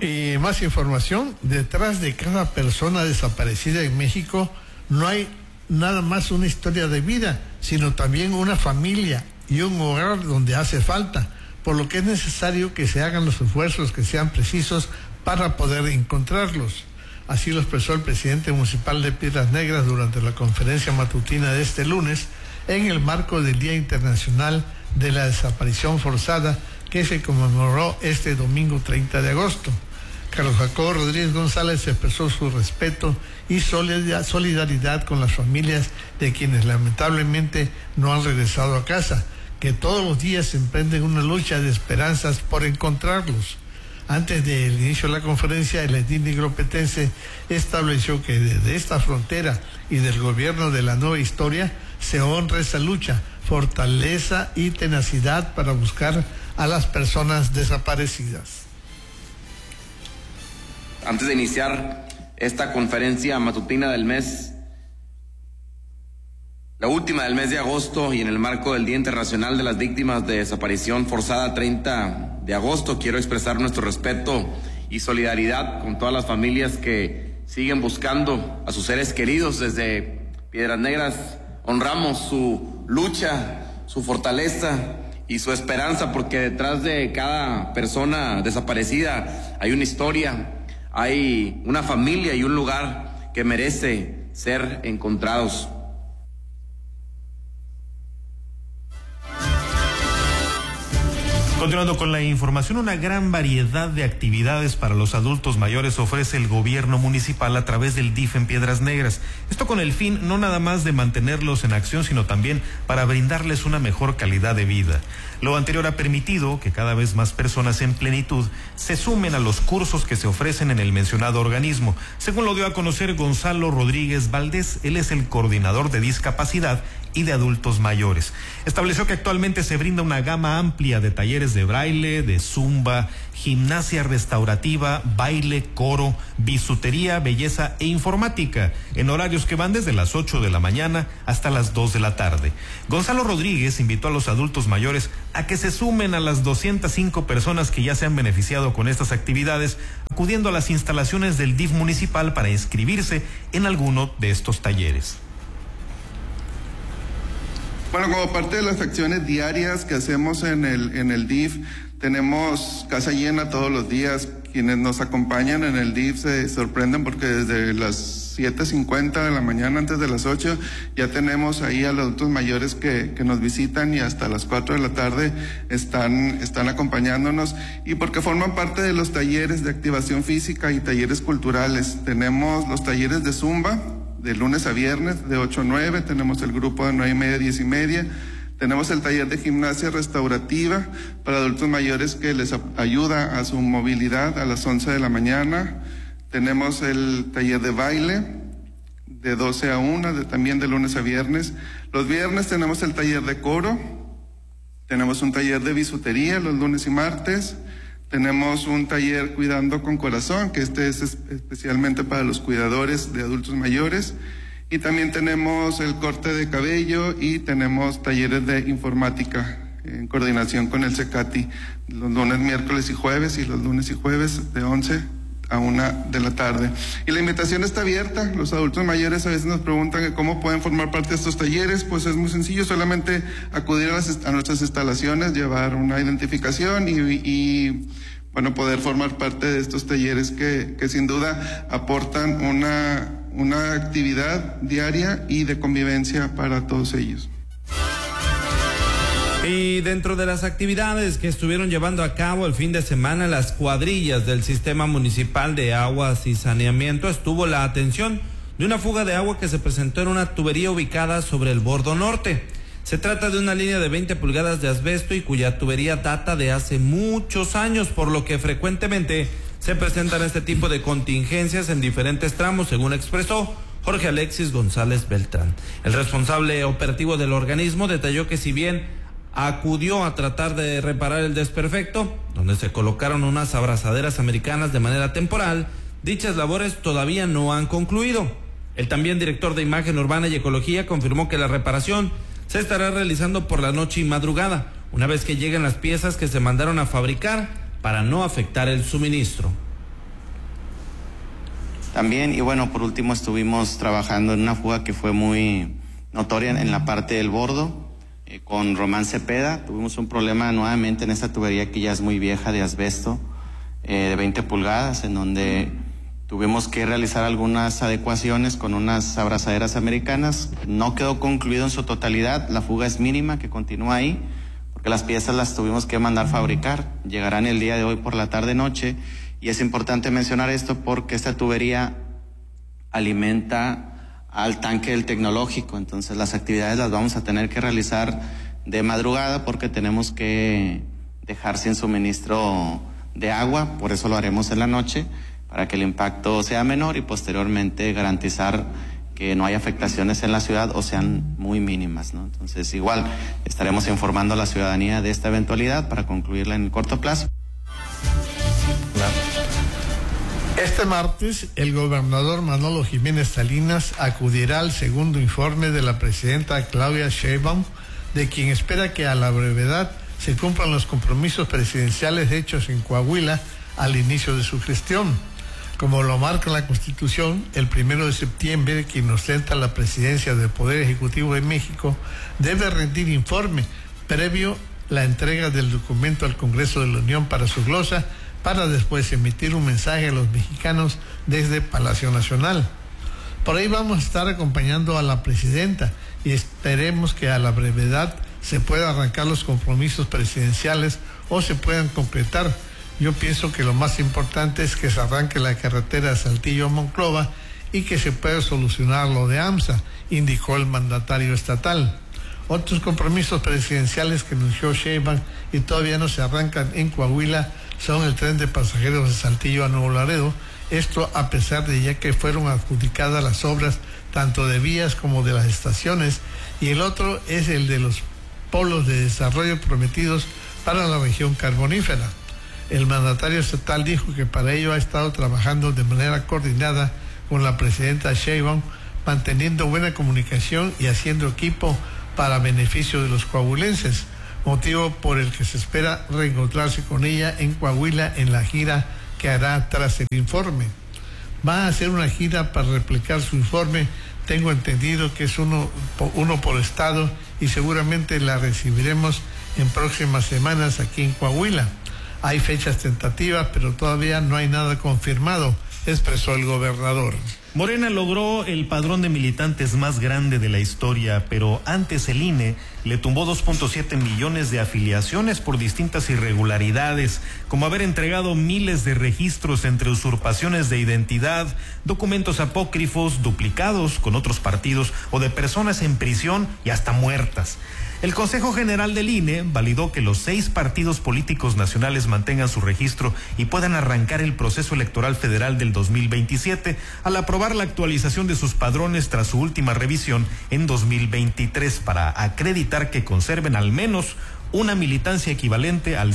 Y más información, detrás de cada persona desaparecida en México no hay nada más una historia de vida, sino también una familia y un hogar donde hace falta, por lo que es necesario que se hagan los esfuerzos que sean precisos para poder encontrarlos. Así lo expresó el presidente municipal de Piedras Negras durante la conferencia matutina de este lunes, en el marco del Día Internacional de la Desaparición Forzada, que se conmemoró este domingo 30 de agosto. Carlos Jacobo Rodríguez González expresó su respeto y solidaridad con las familias de quienes lamentablemente no han regresado a casa, que todos los días emprenden una lucha de esperanzas por encontrarlos. Antes del inicio de la conferencia, el edil nigropetense estableció que desde esta frontera y del gobierno de la nueva historia se honra esa lucha, fortaleza y tenacidad para buscar a las personas desaparecidas. Antes de iniciar esta conferencia matutina del mes, la última del mes de agosto, y en el marco del Día Internacional de las Víctimas de Desaparición Forzada 30 de agosto, quiero expresar nuestro respeto y solidaridad con todas las familias que siguen buscando a sus seres queridos. Desde Piedras Negras honramos su lucha, su fortaleza y su esperanza, porque detrás de cada persona desaparecida hay una historia, hay una familia y un lugar que merece ser encontrados. Continuando con la información, una gran variedad de actividades para los adultos mayores ofrece el gobierno municipal a través del DIF en Piedras Negras. Esto con el fin no nada más de mantenerlos en acción, sino también para brindarles una mejor calidad de vida. Lo anterior ha permitido que cada vez más personas en plenitud se sumen a los cursos que se ofrecen en el mencionado organismo, según lo dio a conocer Gonzalo Rodríguez Valdés. Él es el coordinador de discapacidad y de adultos mayores. Estableció que actualmente se brinda una gama amplia de talleres de braille, de zumba, gimnasia restaurativa, baile, coro, bisutería, belleza e informática, en horarios que van desde las 8 de la mañana hasta las 2 de la tarde. Gonzalo Rodríguez invitó a los adultos mayores a que se sumen a las 205 personas que ya se han beneficiado con estas actividades, acudiendo a las instalaciones del DIF municipal para inscribirse en alguno de estos talleres. Bueno, como parte de las acciones diarias que hacemos en el DIF, tenemos casa llena todos los días. Quienes nos acompañan en el DIF se sorprenden porque desde las 7:50 de la mañana, antes de las 8, ya tenemos ahí a los adultos mayores que nos visitan, y hasta las 4 de la tarde están acompañándonos, y porque forman parte de los talleres de activación física y talleres culturales. Tenemos los talleres de zumba, de lunes a viernes, de 8 a 9, tenemos el grupo de 9:30 a 10:30, tenemos el taller de gimnasia restaurativa para adultos mayores que les ayuda a su movilidad a las 11 de la mañana, tenemos el taller de baile de 12 a 1, también de lunes a viernes. Los viernes tenemos el taller de coro, tenemos un taller de bisutería los lunes y martes, tenemos un taller Cuidando con Corazón, que este es especialmente para los cuidadores de adultos mayores, y también tenemos el corte de cabello y tenemos talleres de informática en coordinación con el CECATI, los lunes, miércoles y jueves, y los lunes y jueves de 11 a 1 de la tarde. Y la invitación está abierta. Los adultos mayores a veces nos preguntan cómo pueden formar parte de estos talleres. Pues es muy sencillo, solamente acudir a nuestras instalaciones, llevar una identificación y bueno, poder formar parte de estos talleres que sin duda aportan una actividad diaria y de convivencia para todos ellos. Y dentro de las actividades que estuvieron llevando a cabo el fin de semana, las cuadrillas del Sistema Municipal de Aguas y Saneamiento, estuvo la atención de una fuga de agua que se presentó en una tubería ubicada sobre el bordo norte. Se trata de una línea de 20 pulgadas de asbesto y cuya tubería data de hace muchos años, por lo que frecuentemente se presentan este tipo de contingencias en diferentes tramos, según expresó Jorge Alexis González Beltrán. El responsable operativo del organismo detalló que si bien acudió a tratar de reparar el desperfecto, donde se colocaron unas abrazaderas americanas de manera temporal, dichas labores todavía no han concluido. El también director de Imagen Urbana y Ecología confirmó que la reparación se estará realizando por la noche y madrugada, una vez que lleguen las piezas que se mandaron a fabricar para no afectar el suministro. también. Y bueno, por último estuvimos trabajando en una fuga que fue muy notoria en la parte del bordo, con Román Cepeda. Tuvimos un problema nuevamente en esta tubería que ya es muy vieja, de asbesto, de 20 pulgadas, en donde tuvimos que realizar algunas adecuaciones con unas abrazaderas americanas. No quedó concluido en su totalidad, la fuga es mínima, que continúa ahí, porque las piezas las tuvimos que mandar fabricar. Llegarán el día de hoy por la tarde-noche, y es importante mencionar esto porque esta tubería alimenta al tanque del tecnológico, entonces las actividades las vamos a tener que realizar de madrugada porque tenemos que dejar sin suministro de agua, por eso lo haremos en la noche, para que el impacto sea menor y posteriormente garantizar que no haya afectaciones en la ciudad o sean muy mínimas, ¿no? Entonces igual estaremos informando a la ciudadanía de esta eventualidad para concluirla en el corto plazo. Este martes, el gobernador Manolo Jiménez Salinas acudirá al segundo informe de la presidenta Claudia Sheinbaum, de quien espera que a la brevedad se cumplan los compromisos presidenciales hechos en Coahuila al inicio de su gestión. Como lo marca la Constitución, el 1 de septiembre, quien ostenta la presidencia del Poder Ejecutivo de México debe rendir informe previo la entrega del documento al Congreso de la Unión para su glosa, para después emitir un mensaje a los mexicanos desde Palacio Nacional. Por ahí vamos a estar acompañando a la presidenta y esperemos que a la brevedad se puedan arrancar los compromisos presidenciales o se puedan concretar. Yo pienso que lo más importante es que se arranque la carretera Saltillo-Monclova y que se pueda solucionar lo de AMSA, indicó el mandatario estatal. Otros compromisos presidenciales que anunció Sheinbaum y todavía no se arrancan en Coahuila son el tren de pasajeros de Saltillo a Nuevo Laredo, esto a pesar de ya que fueron adjudicadas las obras tanto de vías como de las estaciones, y el otro es el de los polos de desarrollo prometidos para la región carbonífera. El mandatario estatal dijo que para ello ha estado trabajando de manera coordinada con la presidenta Sheinbaum, manteniendo buena comunicación y haciendo equipo para beneficio de los coahuilenses, motivo por el que se espera reencontrarse con ella en Coahuila en la gira que hará tras el informe. Va a hacer una gira para replicar su informe, tengo entendido que es uno por estado, y seguramente la recibiremos en próximas semanas aquí en Coahuila. Hay fechas tentativas, pero todavía no hay nada confirmado, expresó el gobernador. Morena logró el padrón de militantes más grande de la historia, pero antes el INE le tumbó 2.7 millones de afiliaciones por distintas irregularidades, como haber entregado miles de registros entre usurpaciones de identidad, documentos apócrifos, duplicados con otros partidos o de personas en prisión y hasta muertas. El Consejo General del INE validó que los 6 partidos políticos nacionales mantengan su registro y puedan arrancar el proceso electoral federal del 2027 al aprobar la actualización de sus padrones tras su última revisión en 2023 para acreditar que conserven al menos una militancia equivalente al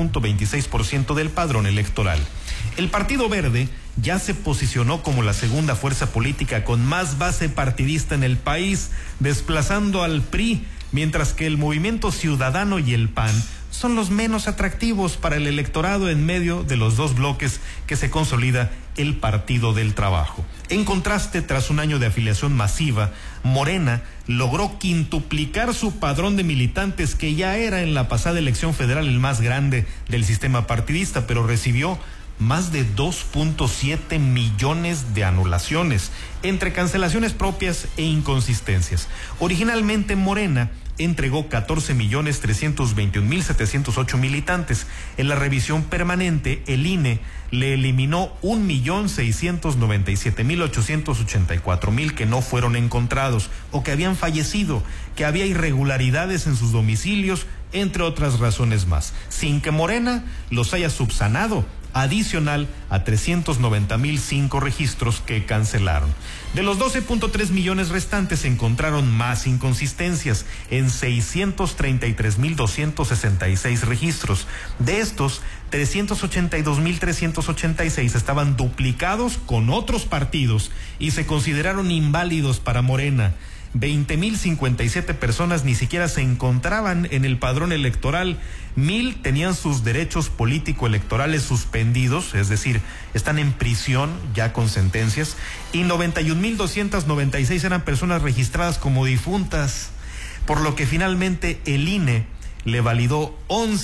0.26% del padrón electoral. El Partido Verde ya se posicionó como la segunda fuerza política con más base partidista en el país, desplazando al PRI, mientras que el Movimiento Ciudadano y el PAN son los menos atractivos para el electorado en medio de los dos bloques que se consolida el Partido del Trabajo. En contraste, tras un año de afiliación masiva, Morena logró quintuplicar su padrón de militantes, que ya era en la pasada elección federal el más grande del sistema partidista, pero recibió más de 2.7 millones de anulaciones, entre cancelaciones propias e inconsistencias. Originalmente Morena entregó 14.321.708 militantes. En la revisión permanente, el INE le eliminó 1.697.884.000 que no fueron encontrados o que habían fallecido, que había irregularidades en sus domicilios, entre otras razones más, sin que Morena los haya subsanado, adicional a 390.005 registros que cancelaron. De los 12.3 millones restantes se encontraron más inconsistencias en 633.266 registros. De estos, 382.386 estaban duplicados con otros partidos y se consideraron inválidos para Morena. 20,057 personas ni siquiera se encontraban en el padrón electoral, 1,000 tenían sus derechos político-electorales suspendidos, es decir, están en prisión ya con sentencias, y 91,296 eran personas registradas como difuntas, por lo que finalmente el INE le validó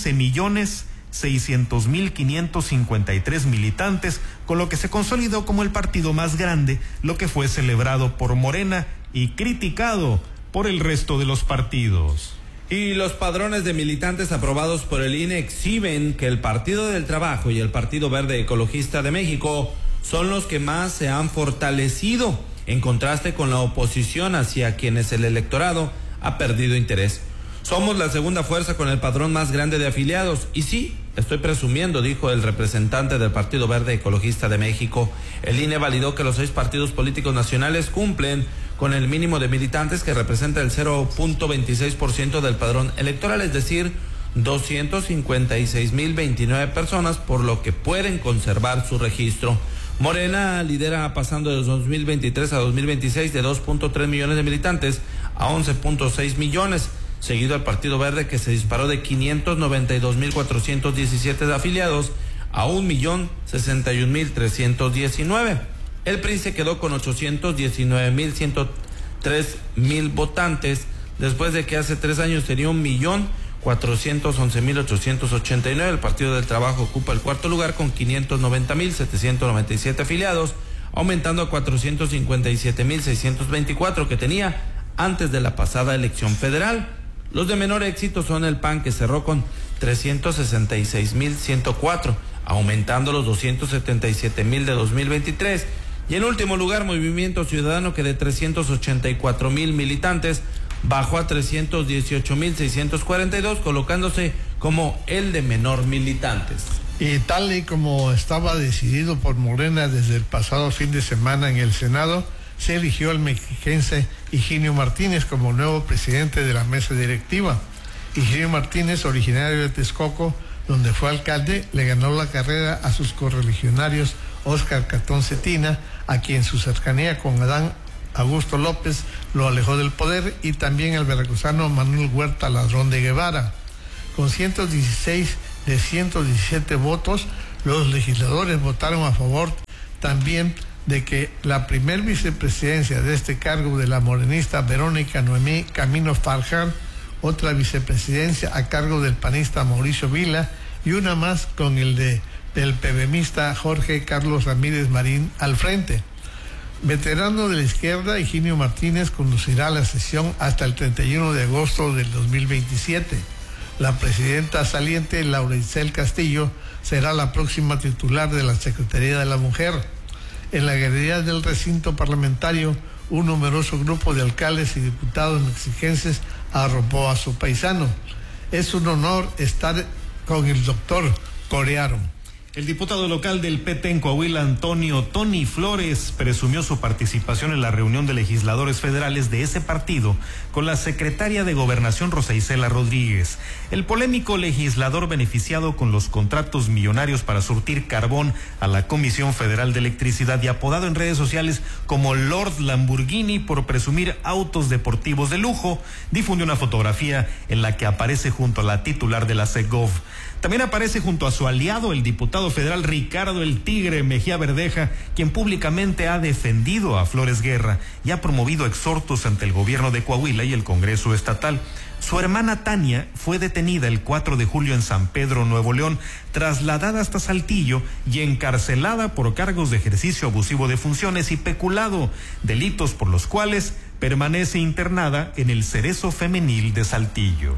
11,600,553 militantes, con lo que se consolidó como el partido más grande, lo que fue celebrado por Morena y criticado por el resto de los partidos. Y los padrones de militantes aprobados por el INE exhiben que el Partido del Trabajo y el Partido Verde Ecologista de México son los que más se han fortalecido, en contraste con la oposición hacia quienes el electorado ha perdido interés. Somos la segunda fuerza con el padrón más grande de afiliados. Y sí, estoy presumiendo, dijo el representante del Partido Verde Ecologista de México. El INE validó que los 6 partidos políticos nacionales cumplen con el mínimo de militantes, que representa el 0.26% del padrón electoral, es decir, 256,029 personas, por lo que pueden conservar su registro. Morena lidera, pasando de 2023 a 2026 de 2.3 millones de militantes a 11.6 millones, seguido al Partido Verde, que se disparó de 592,417 de afiliados a 1,061,319. El PRI se quedó con 819,103,000 votantes, después de que hace 3 años tenía 1,411,889. El Partido del Trabajo ocupa el cuarto lugar con 590,797 afiliados, aumentando a 457,624 que tenía antes de la pasada elección federal. Los de menor éxito son el PAN, que cerró con 366,104, aumentando los 277,000 de 2023. Y en último lugar, Movimiento Ciudadano, que de 384,000 militantes bajó a 318,642, colocándose como el de menor militantes. Y tal y como estaba decidido por Morena desde el pasado fin de semana en el Senado, se eligió al mexiquense Higinio Martínez como nuevo presidente de la mesa directiva. Higinio Martínez, originario de Texcoco, donde fue alcalde, le ganó la carrera a sus correligionarios Óscar Catón Cetina, a quien su cercanía con Adán Augusto López lo alejó del poder, y también al veracruzano Manuel Huerta Ladrón de Guevara. Con 116 de 117 votos, los legisladores votaron a favor también de que la primer vicepresidencia de este cargo de la morenista Verónica Noemí Camino Farján, otra vicepresidencia a cargo del panista Mauricio Vila y una más con el del PBMista Jorge Carlos Ramírez Marín al frente. Veterano de la izquierda, Higinio Martínez conducirá la sesión hasta el 31 de agosto del 2027. La presidenta saliente, Laura Itzel Castillo, será la próxima titular de la Secretaría de la Mujer. En la galería del recinto parlamentario, un numeroso grupo de alcaldes y diputados mexiquenses arropó a su paisano. Es un honor estar con el doctor Corearo. El diputado local del PT en Coahuila, Antonio Tony Flores, presumió su participación en la reunión de legisladores federales de ese partido con la secretaria de Gobernación, Rosa Isela Rodríguez. El polémico legislador, beneficiado con los contratos millonarios para surtir carbón a la Comisión Federal de Electricidad y apodado en redes sociales como Lord Lamborghini por presumir autos deportivos de lujo, difundió una fotografía en la que aparece junto a la titular de la Segov. También aparece junto a su aliado, el diputado federal Ricardo el Tigre Mejía Verdeja, quien públicamente ha defendido a Flores Guerra y ha promovido exhortos ante el gobierno de Coahuila y el Congreso estatal. Su hermana Tania fue detenida el 4 de julio en San Pedro, Nuevo León, trasladada hasta Saltillo y encarcelada por cargos de ejercicio abusivo de funciones y peculado, delitos por los cuales permanece internada en el Cerezo Femenil de Saltillo.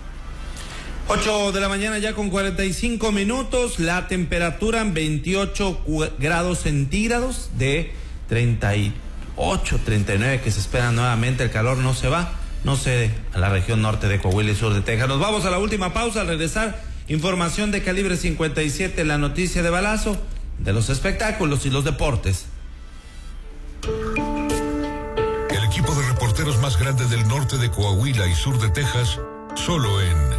8 de la mañana ya con 45 minutos, la temperatura en 28 grados centígrados, de 38, 39 que se espera nuevamente. El calor no se va, no cede a la región norte de Coahuila y sur de Texas. Nos vamos a la última pausa. Al regresar, información de calibre 57, la noticia de balazo, de los espectáculos y los deportes. El equipo de reporteros más grande del norte de Coahuila y sur de Texas, solo en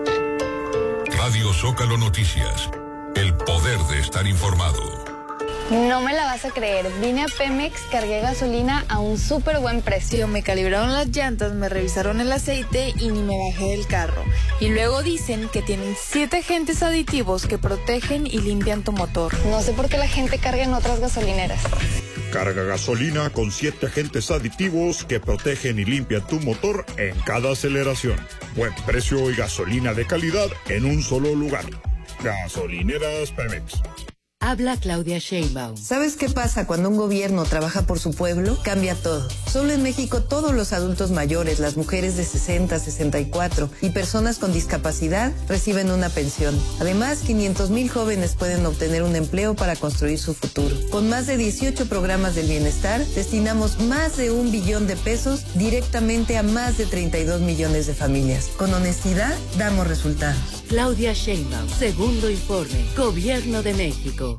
Radio Zócalo Noticias, el poder de estar informado. No me la vas a creer, vine a Pemex, cargué gasolina a un súper buen precio. Me calibraron las llantas, me revisaron el aceite y ni me bajé del carro. Y luego dicen que tienen 7 agentes aditivos que protegen y limpian tu motor. No sé por qué la gente carga en otras gasolineras. Carga gasolina con 7 agentes aditivos que protegen y limpian tu motor en cada aceleración. Buen precio y gasolina de calidad en un solo lugar. Gasolineras Pemex. Habla Claudia Sheinbaum. ¿Sabes qué pasa cuando un gobierno trabaja por su pueblo? Cambia todo. Solo en México todos los adultos mayores, las mujeres de 60, 64 y personas con discapacidad reciben una pensión. Además, 500,000 jóvenes pueden obtener un empleo para construir su futuro. Con más de 18 programas del bienestar, destinamos más de 1 billón de pesos directamente a más de 32 millones de familias. Con honestidad, damos resultados. Claudia Sheinbaum, segundo informe, Gobierno de México.